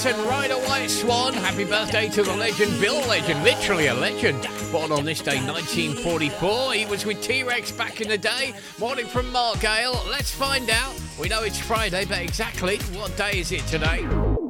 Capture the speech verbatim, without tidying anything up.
And Ride a White Swan, happy birthday to the legend Bill Legend, literally a legend. Born on this day, nineteen forty-four, he was with T-Rex back in the day. Morning from Mark Gale, let's find out. We know it's Friday, but exactly what day is it today?